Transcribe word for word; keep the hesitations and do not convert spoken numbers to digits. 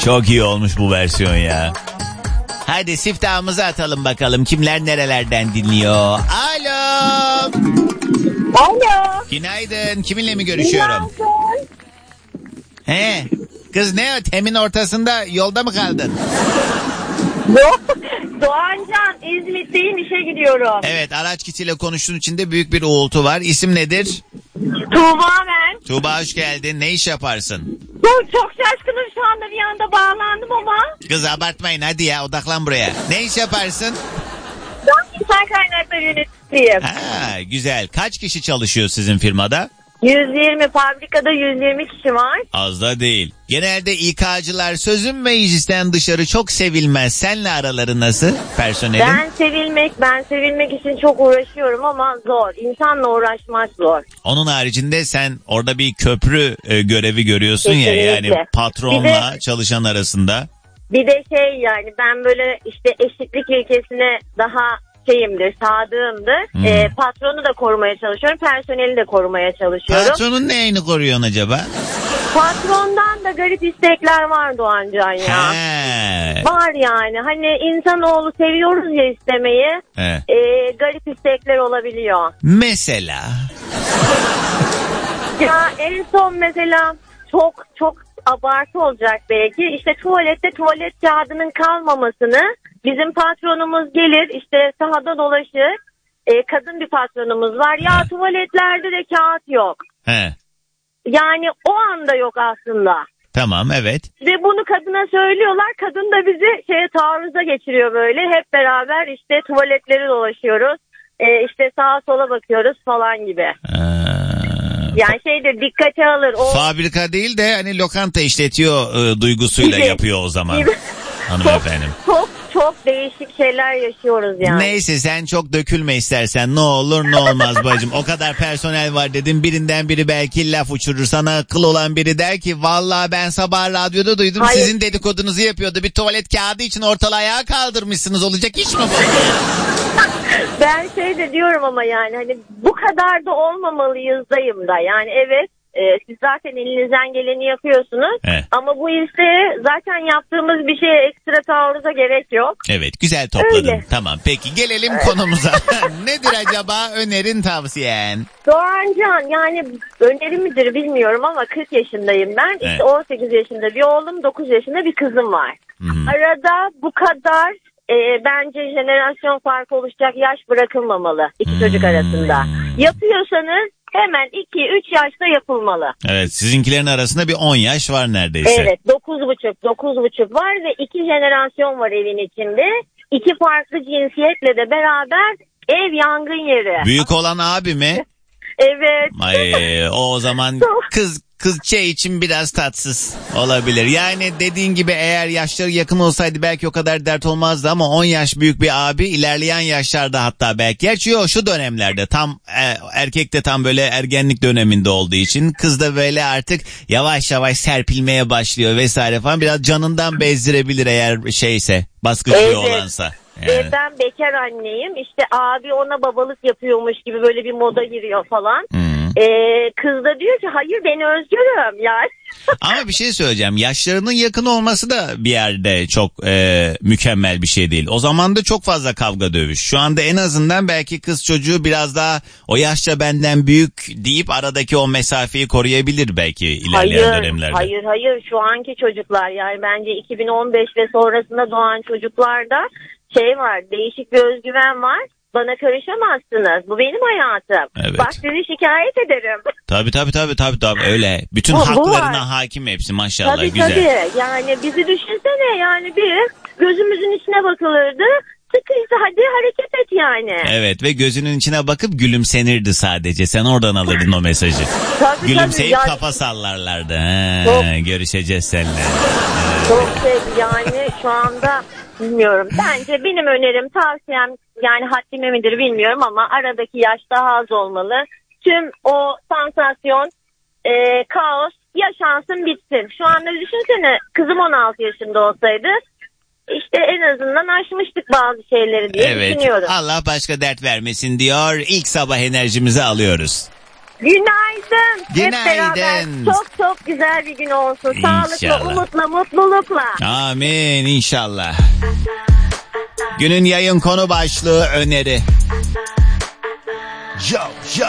Çok iyi olmuş bu versiyon ya. Hadi siftahımızı atalım bakalım. Kimler nerelerden dinliyor? Alo. Alo. Günaydın. Kiminle mi görüşüyorum? Günaydın. He. Kız ne o? Temin ortasında yolda mı kaldın? Yok. Doğancan, İzmit'teyim, işe gidiyorum. Evet, araç kişiyle konuştuğun için de büyük bir uğultu var. İsim nedir? Tuğba ben. Tuğba hoş geldin. Ne iş yaparsın? Çok, çok şaşkınım şu anda, bir anda bağlandım ama. Kız abartmayın hadi ya, odaklan buraya. Ne iş yaparsın? Ben insan kaynakları yöneticisiyim. Ha, güzel. Kaç kişi çalışıyor sizin firmada? yüz yirmi, fabrikada yüz yirmi kişi var. Az da değil. Genelde İK'cılar sözün meclisten dışarı çok sevilmez. Senle araları nasıl personelin? Ben sevilmek, ben sevilmek için çok uğraşıyorum ama zor. İnsanla uğraşmak zor. Onun haricinde sen orada bir köprü e, görevi görüyorsun. Kesinlikle. Ya, yani patronla Bir de- çalışan arasında. Bir de şey, yani ben böyle işte eşitlik ilkesine daha şeyimdir, sadığımdır. Hmm. Ee, patronu da korumaya çalışıyorum, personeli de korumaya çalışıyorum. Patronun neyini koruyorsun acaba? Patrondan da garip istekler var Doğancan ya. He. Var yani, hani insanoğlu seviyoruz ya istemeyi. He. E, garip istekler olabiliyor. Mesela? Ya en son mesela çok çok abartı olacak belki. İşte tuvalette tuvalet kağıdının kalmamasını bizim patronumuz gelir, işte sahada dolaşır. E, kadın bir patronumuz var. Ya He. tuvaletlerde de kağıt yok. He. Yani o anda yok aslında. Tamam, evet. Ve bunu kadına söylüyorlar. Kadın da bizi şeye, taarruza geçiriyor böyle. Hep beraber işte tuvaletleri dolaşıyoruz. E, işte sağa sola bakıyoruz falan gibi. Ee, Yani şeydir, dikkate alır. O fabrika değil de hani lokanta işletiyor e, duygusuyla gibi, yapıyor o zaman. gibi. Hanımefendim. Çok çok değişik şeyler yaşıyoruz yani. Neyse sen çok dökülme istersen, ne olur ne olmaz bacım. O kadar personel var dedim, birinden biri belki laf uçurur. Sana akıl olan biri der ki vallahi ben sabah radyoda duydum, Hayır. sizin dedikodunuzu yapıyordu. Bir tuvalet kağıdı için ortalığı ayağa kaldırmışsınız, olacak iş mi bu? Ben şey de diyorum ama yani hani bu kadar da olmamalıyızdayım da. Yani evet, e, siz zaten elinizden geleni yapıyorsunuz. Evet. Ama bu işte zaten yaptığımız bir şeye ekstra taarruza gerek yok. Evet, güzel topladın. Öyle. Tamam, peki gelelim konumuza. Nedir acaba önerin, tavsiyen? Doğancan, yani öneri midir bilmiyorum ama kırk yaşındayım ben. İşte Evet. on sekiz yaşında bir oğlum, dokuz yaşında bir kızım var. Hı-hı. Arada bu kadar e, bence jenerasyon farkı oluşacak yaş bırakılmamalı iki Hmm. çocuk arasında. Yapıyorsanız hemen iki üç yaşta yapılmalı. Evet, sizinkilerin arasında bir on yaş var neredeyse. Evet, dokuz buçuk dokuz buçuk var ve iki jenerasyon var evin içinde. İki farklı cinsiyetle de beraber ev yangın yeri. Büyük olan abi mi? Evet. Ay, o o zaman kız kızça için biraz tatsız olabilir. Yani dediğin gibi eğer yaşları yakın olsaydı belki o kadar dert olmazdı ama on yaş büyük bir abi ilerleyen yaşlarda hatta belki. Gerçi yok, şu dönemlerde tam e, erkek de tam böyle ergenlik döneminde olduğu için kız da böyle artık yavaş yavaş serpilmeye başlıyor vesaire falan, biraz canından bezdirebilir eğer şeyse, baskıcı Evet. olansa. Ve Yani. ben bekar anneyim. İşte abi ona babalık yapıyormuş gibi böyle bir moda giriyor falan. Hmm. Ee, kız da diyor ki hayır, ben özgürüm yani. Ama bir şey söyleyeceğim. Yaşlarının yakın olması da bir yerde çok e, mükemmel bir şey değil. O zaman da çok fazla kavga dövüş. Şu anda en azından belki kız çocuğu biraz daha o yaşça benden büyük deyip aradaki o mesafeyi koruyabilir belki ilerleyen Hayır, dönemlerde. hayır, hayır. Şu anki çocuklar, yani bence iki bin on beş ve sonrasında doğan çocuklarda şey var, değişik bir özgüven var. Bana karışamazsınız. Bu benim hayatım. Evet. Bak sizi şikayet ederim. Tabii tabii tabii tabii tabii öyle. Bütün Bu- bu haklarına var. hakim hepsi maşallah, Tabii güzel. tabii. Yani bizi düşünsene, yani bir gözümüzün içine bakılırdı. Sıkıysa hadi hareket et yani. Evet, ve gözünün içine bakıp gülümsenirdi sadece. Sen oradan alırdın o mesajı. Tabii, Gülümseyip tabii. Yani kafa sallarlardı. He, Çok- görüşeceğiz seninle. çok şey, yani şu anda bilmiyorum. Bence benim önerim, tavsiyem, yani haddime midir bilmiyorum ama aradaki yaş daha az olmalı. Tüm o sansasyon, e, kaos yaşansın, bitsin. Şu anda düşünsene, kızım on altı yaşında olsaydı işte en azından aşmıştık bazı şeyleri diye Evet, düşünüyorum. Allah başka dert vermesin diyor. İlk sabah enerjimizi alıyoruz. Günaydın. Günaydın. Hep beraber çok çok güzel bir gün olsun. İnşallah. Sağlıkla, umutla, mutlulukla. Amin inşallah. Günün yayın konu başlığı öneri. Yo, yo.